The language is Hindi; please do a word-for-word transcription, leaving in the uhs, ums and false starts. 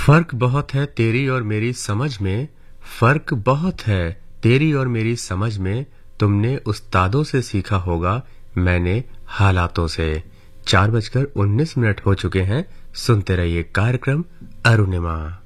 फर्क बहुत है तेरी और मेरी समझ में, फर्क बहुत है तेरी और मेरी समझ में। तुमने उस्तादों से सीखा होगा, मैंने हालातों से। चार बजकर उन्नीस मिनट हो चुके हैं। सुनते रहिए कार्यक्रम अरुणिमा।